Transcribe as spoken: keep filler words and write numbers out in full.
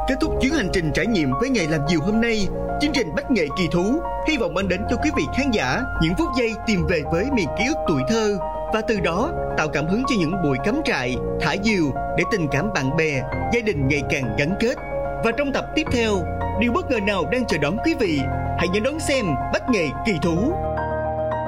Kết thúc chuyến hành trình trải nghiệm với ngày làm diều hôm nay, chương trình Bách Nghệ Kỳ Thú hy vọng mang đến cho quý vị khán giả những phút giây tìm về với miền ký ức tuổi thơ và từ đó tạo cảm hứng cho những buổi cắm trại, thả diều để tình cảm bạn bè, gia đình ngày càng gắn kết. Và trong tập tiếp theo, điều bất ngờ nào đang chờ đón quý vị? Hãy nhớ đón xem Bách Nghệ Kỳ Thú.